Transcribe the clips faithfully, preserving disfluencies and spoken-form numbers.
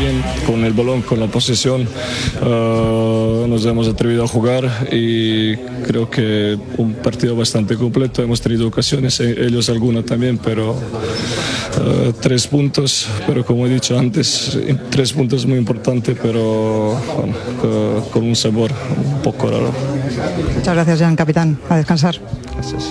bien, con el balón, con la posesión. Uh, nos hemos atrevido a jugar y creo que un partido bastante completo. Hemos tenido ocasiones, ellos alguna también, pero uh, tres puntos. Pero como he dicho antes, tres puntos muy importantes, pero bueno, uh, con un sabor un poco raro. Muchas gracias, Jan, capitán. A descansar. Gracias.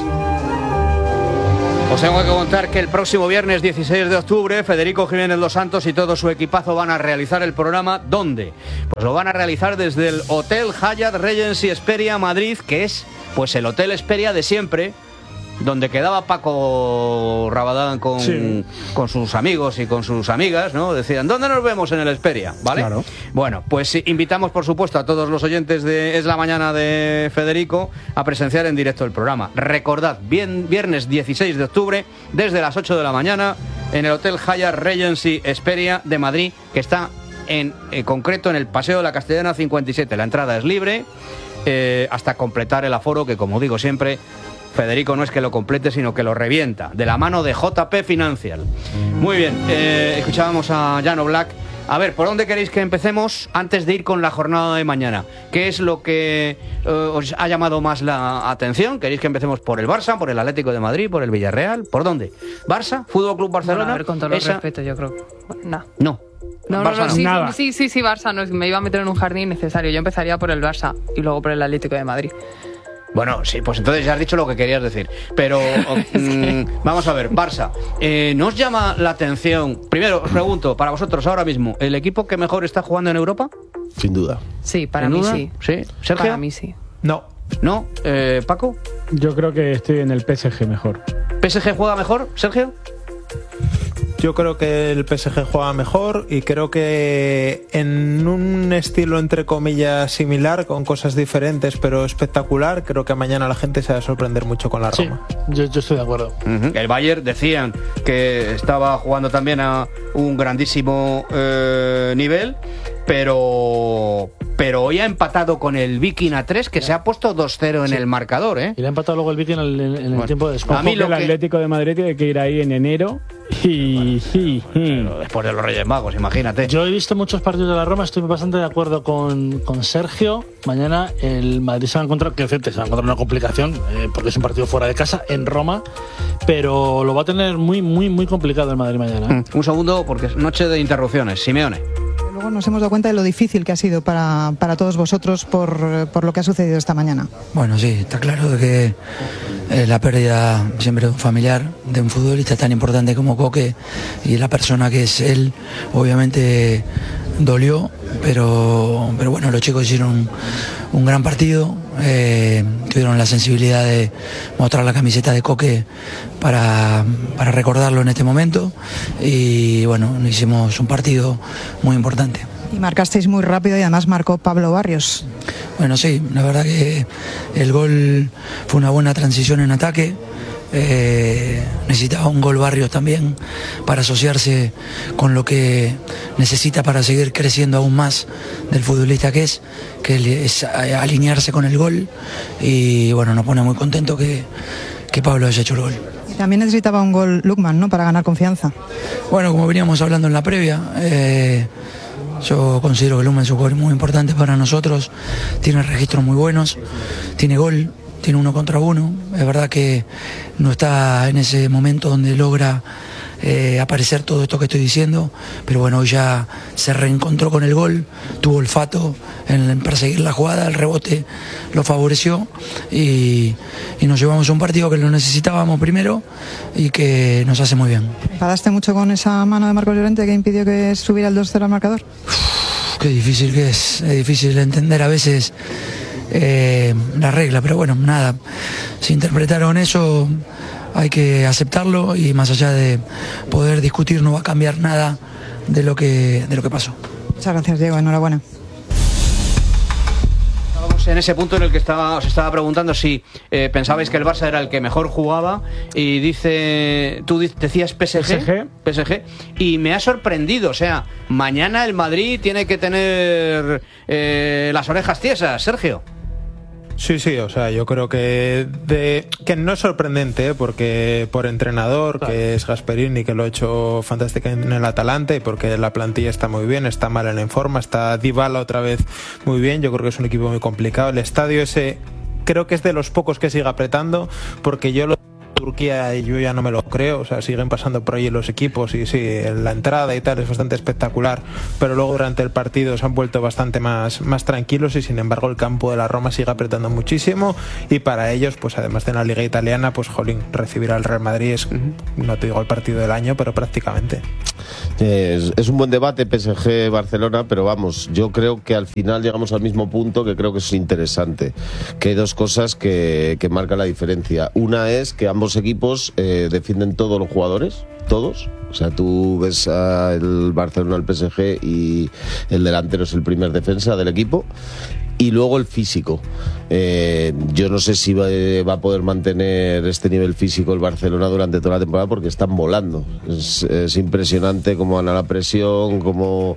Os tengo que contar que el próximo viernes dieciséis de octubre Federico Jiménez Los Santos y todo su equipazo van a realizar el programa. ¿Dónde? Pues lo van a realizar desde el Hotel Hyatt Regency Hesperia Madrid, que es pues el Hotel Hesperia de siempre, donde quedaba Paco Rabadán con, sí. con sus amigos y con sus amigas, ¿no? Decían, ¿dónde nos vemos? En el Hesperia, ¿vale? Claro. Bueno, pues invitamos, por supuesto, a todos los oyentes de Es la Mañana de Federico a presenciar en directo el programa. Recordad, bien, viernes dieciséis de octubre, desde las ocho de la mañana, en el Hotel Hyatt Regency Hesperia de Madrid, que está en, en concreto en el Paseo de la Castellana cincuenta y siete. La entrada es libre, eh, hasta completar el aforo, que como digo siempre, Federico no es que lo complete, sino que lo revienta, de la mano de J P Financial. Muy bien, eh, escuchábamos a Jan Oblak. A ver, ¿por dónde queréis que empecemos antes de ir con la jornada de mañana? ¿Qué es lo que eh, os ha llamado más la atención? ¿Queréis que empecemos por el Barça, por el Atlético de Madrid, por el Villarreal? ¿Por dónde? ¿Barça? ¿Fútbol Club Barcelona? Bueno, a ver, con todo el Esa... respeto, yo creo. No. No. No, no, no, sí, sí, sí, sí, Barça, no, me iba a meter en un jardín necesario. Yo empezaría por el Barça y luego por el Atlético de Madrid. Bueno, sí, pues entonces ya has dicho lo que querías decir. Pero mmm, vamos a ver, Barça, eh, ¿no os llama la atención? Primero, os pregunto, para vosotros ahora mismo, ¿el equipo que mejor está jugando en Europa? Sin duda. Sí, para mí duda? sí. ¿Sí? ¿Sergio? Para mí sí. No. ¿No? Eh, ¿Paco? Yo creo que estoy en el P S G mejor. ¿P S G juega mejor, Sergio? Yo creo que el P S G juega mejor y creo que en un estilo entre comillas similar, con cosas diferentes pero espectacular, creo que mañana la gente se va a sorprender mucho con la Roma. Sí, yo, yo estoy de acuerdo. Uh-huh. El Bayern decían que estaba jugando también a un grandísimo eh, nivel, pero pero hoy ha empatado con el Viking a tres, que se ha puesto dos cero en sí. el marcador, ¿eh? Y le ha empatado luego el Viking en el, en el bueno, tiempo de descuento. A mí lo el Atlético que... de Madrid tiene que ir ahí en enero y... y, y. Después de los Reyes Magos, imagínate. Yo he visto muchos partidos de la Roma, estoy bastante de acuerdo con, con Sergio. Mañana el Madrid se va a encontrar, que se va a encontrar una complicación, eh, porque es un partido fuera de casa, en Roma, pero lo va a tener muy, muy, muy complicado el Madrid mañana. Mm, un segundo, porque es noche de interrupciones. Simeone. Luego nos hemos dado cuenta de lo difícil que ha sido para, para todos vosotros por, por lo que ha sucedido esta mañana. Bueno, sí, está claro de que eh, la pérdida siempre de un familiar, de un futbolista tan importante como Coque y la persona que es él, obviamente dolió, pero, pero bueno, los chicos hicieron un, un gran partido, eh, tuvieron la sensibilidad de mostrar la camiseta de Coque para, para recordarlo en este momento y bueno, hicimos un partido muy importante. Y marcasteis muy rápido y además marcó Pablo Barrios. Bueno, sí, la verdad que el gol fue una buena transición en ataque. Eh, necesitaba un gol Barrios también para asociarse con lo que necesita para seguir creciendo aún más del futbolista que es, que es alinearse con el gol y bueno, nos pone muy contento que, que Pablo haya hecho el gol. Y también necesitaba un gol Lukman, ¿no?, para ganar confianza. Bueno, como veníamos hablando en la previa, eh, yo considero que Lukman es un jugador muy importante para nosotros, tiene registros muy buenos, tiene gol, tiene uno contra uno, es verdad que no está en ese momento donde logra eh, aparecer todo esto que estoy diciendo, pero bueno, hoy ya se reencontró con el gol, tuvo olfato en, en perseguir la jugada, el rebote lo favoreció y, y nos llevamos a un partido que lo necesitábamos primero y que nos hace muy bien. ¿Enfadaste mucho con esa mano de Marcos Llorente que impidió que subiera el dos cero al marcador? Uf, qué difícil que es, es difícil de entender a veces Eh, la regla, pero bueno, nada, si interpretaron eso hay que aceptarlo y más allá de poder discutir no va a cambiar nada de lo que, de lo que pasó. Muchas gracias, Diego, enhorabuena. Estábamos en ese punto en el que estaba, os estaba preguntando si eh, pensabais que el Barça era el que mejor jugaba y dice, tú decías P S G, P S G, P S G y me ha sorprendido, o sea, mañana el Madrid tiene que tener eh, las orejas tiesas, Sergio. Sí, sí, o sea, yo creo que de, que no es sorprendente, ¿eh? Porque por entrenador, claro, que es Gasperini, que lo ha hecho fantástico en el Atalanta, y porque la plantilla está muy bien, está mal en forma, está Dybala otra vez muy bien, yo creo que es un equipo muy complicado. El estadio ese creo que es de los pocos que sigue apretando, porque yo lo Turquía y yo ya no me lo creo, o sea, siguen pasando por ahí los equipos y sí, la entrada y tal es bastante espectacular, pero luego durante el partido se han vuelto bastante más, más tranquilos, y sin embargo el campo de la Roma sigue apretando muchísimo, y para ellos, pues además de la Liga Italiana, pues jolín, recibir al Real Madrid es, no te digo el partido del año, pero prácticamente. Es, es un buen debate P S G-Barcelona, pero vamos, yo creo que al final llegamos al mismo punto, que creo que es interesante, que hay dos cosas que, que marcan la diferencia. Una es que ambos equipos eh, defienden todos los jugadores, todos. O sea, tú ves al Barcelona, al P S G, y el delantero es el primer defensa del equipo. Y luego el físico. Eh, yo no sé si va, va a poder mantener este nivel físico el Barcelona durante toda la temporada, porque están volando. Es, es impresionante cómo van a la presión, cómo,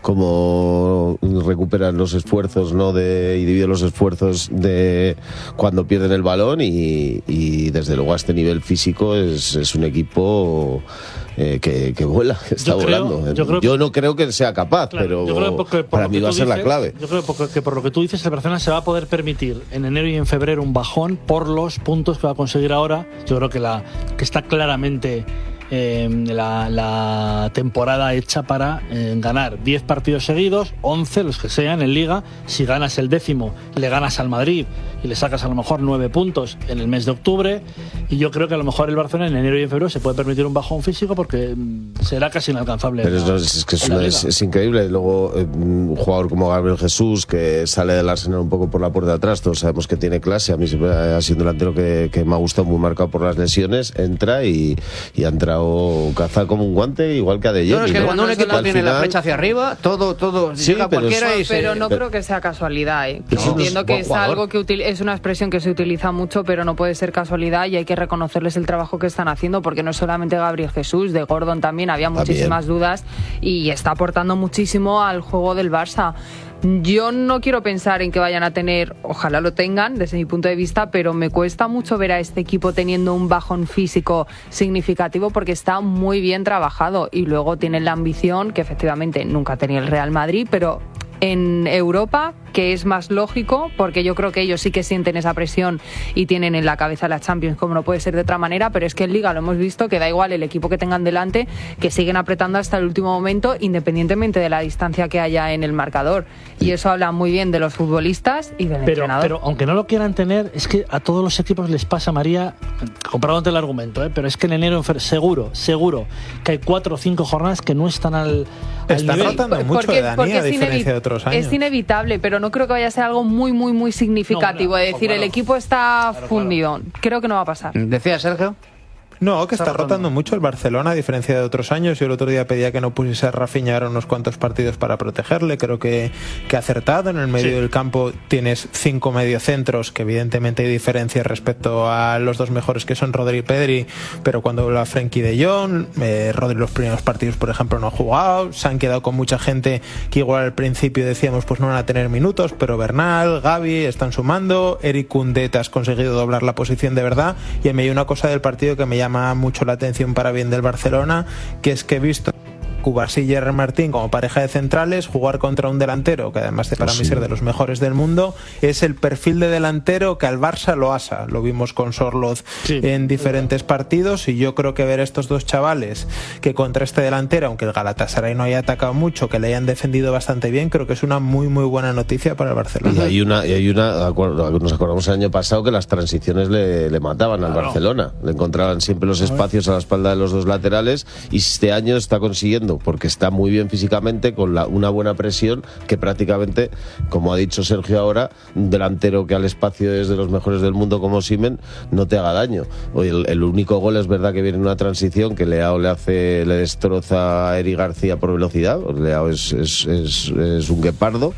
cómo recuperan los esfuerzos, ¿no? De, y dividen los esfuerzos de cuando pierden el balón, y, y desde luego a este nivel físico es, es un equipo eh, que, que vuela, que está yo creo, volando. Yo, creo yo no creo que sea capaz, claro, pero yo creo porque, por para mí va a ser dices, la clave. Yo creo porque, que por lo que tú dices, el Barcelona se va a poder permitir en enero y en febrero un bajón por los puntos que va a conseguir ahora. Yo creo que, la, que está claramente eh, la, la temporada hecha para eh, ganar diez partidos seguidos, once, los que sean, en Liga. Si ganas el décimo, le ganas al Madrid y le sacas a lo mejor nueve puntos en el mes de octubre, y yo creo que a lo mejor el Barcelona en enero y en febrero se puede permitir un bajón físico porque será casi inalcanzable. Pero la, es, es que es, una, es, es increíble. Luego eh, un jugador como Gabriel Jesús, que sale del Arsenal un poco por la puerta de atrás, todos sabemos que tiene clase, a mí siempre ha sido un delantero que, que me ha gustado, muy marcado por las lesiones, entra y, y ha entrado cazado como un guante, igual que a De Jong. No, es que ¿no? Cuando un equipo tiene final, la flecha hacia arriba, todo, todo sí, llega cualquiera y se... Pero no pero, creo que sea casualidad, ¿eh? No, entiendo que es jugador. algo que util... es una expresión que se utiliza mucho, pero no puede ser casualidad, y hay que reconocerles el trabajo que están haciendo, porque no es solamente Gabriel Jesús, de Gordon también había muchísimas también. dudas, y está aportando muchísimo al juego del Barça. Yo no quiero pensar en que vayan a tener, ojalá lo tengan desde mi punto de vista, pero me cuesta mucho ver a este equipo teniendo un bajón físico significativo, porque está muy bien trabajado, y luego tienen la ambición que efectivamente nunca tenía el Real Madrid, pero en Europa, que es más lógico, porque yo creo que ellos sí que sienten esa presión y tienen en la cabeza la Champions, como no puede ser de otra manera, pero es que en Liga lo hemos visto, que da igual el equipo que tengan delante, que siguen apretando hasta el último momento, independientemente de la distancia que haya en el marcador, y eso habla muy bien de los futbolistas y del pero, entrenador. Pero aunque no lo quieran tener, es que a todos los equipos les pasa, María, comprándote el argumento, ¿eh? Pero es que en enero seguro, seguro que hay cuatro o cinco jornadas que no están al, al Están nivel. rotando mucho, porque, Dani, porque a diferencia de otros años. Es inevitable, pero no creo que vaya a ser algo muy, muy, muy significativo. Es no, no, decir, claro, el equipo está claro, fundido. Claro. Creo que no va a pasar. ¿Decía Sergio? No, que está, está rotando mucho el Barcelona, a diferencia de otros años. Yo el otro día pedía que no pusiese a Rafinha ahora unos cuantos partidos para protegerle. Creo que, que ha acertado. En el medio sí. del campo tienes cinco mediocentros, que evidentemente hay diferencias respecto a los dos mejores, que son Rodri y Pedri, pero cuando habla Frenkie de Jong, eh, Rodri los primeros partidos, por ejemplo, no ha jugado. Se han quedado con mucha gente que igual al principio decíamos pues no van a tener minutos, pero Bernal, Gavi están sumando. Eric Koundé, te has conseguido doblar la posición de verdad. Y a mí hay una cosa del partido que me llama mucho la atención para bien del Barcelona, que es que he visto Cubarsí y Gerard Martín como pareja de centrales jugar contra un delantero que además de para sí. mí ser de los mejores del mundo, es el perfil de delantero que al Barça lo asa. Lo vimos con Sorloz sí. en diferentes partidos, y yo creo que ver a estos dos chavales que contra este delantero, aunque el Galatasaray no haya atacado mucho, que le hayan defendido bastante bien, creo que es una muy muy buena noticia para el Barcelona. Y hay una, y hay una nos acordamos el año pasado que las transiciones le, le mataban al claro. Barcelona, le encontraban siempre los espacios a la espalda de los dos laterales, y este año está consiguiendo, porque está muy bien físicamente, con la, una buena presión, que prácticamente, como ha dicho Sergio ahora, un delantero que al espacio es de los mejores del mundo como Osimhen, no te haga daño. Hoy el, el único gol es verdad que viene en una transición que Leao le hace, le destroza a Eric García por velocidad. Leao es, es, es, es un guepardo,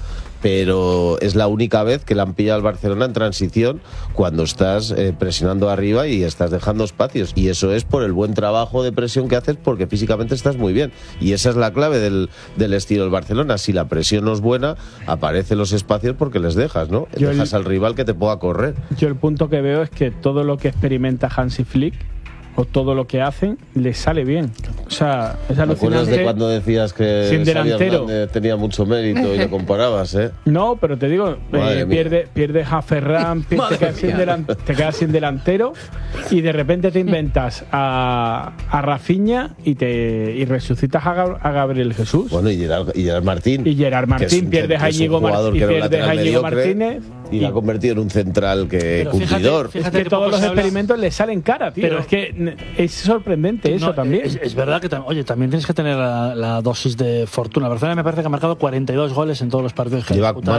pero es la única vez que le han pillado al Barcelona en transición cuando estás eh, presionando arriba y estás dejando espacios, y eso es por el buen trabajo de presión que haces, porque físicamente estás muy bien, y esa es la clave del, del estilo del Barcelona. Si la presión no es buena, aparecen los espacios porque les dejas, ¿no? Yo dejas el, al rival que te pueda correr. Yo el punto que veo es que todo lo que experimenta Hansi Flick o todo lo que hacen les sale bien. O sea, es alucinante. ¿Te acuerdas de cuando decías que sin delantero tenía mucho mérito y le comparabas, eh? No, pero te digo, eh, pierde, pierdes a Ferran, te, quedas sin delan, te quedas sin delantero y de repente te inventas a, a Rafinha y te y resucitas a, Gab, a Gabriel Jesús. Bueno, y Gerard, y Gerard Martín. Y Gerard Martín, pierdes a Íñigo, Mar, y pierdes a Íñigo Martínez. Y la ha convertido en un central que pero cumplidor. Fíjate, fíjate es que, que todos los experimentos le salen cara, tío. Pero es que es sorprendente eso no, también. Es, es verdad que, oye, también tienes que tener la, la dosis de fortuna. Barcelona me parece que ha marcado cuarenta y dos goles en todos los partidos que lleva ha disputado.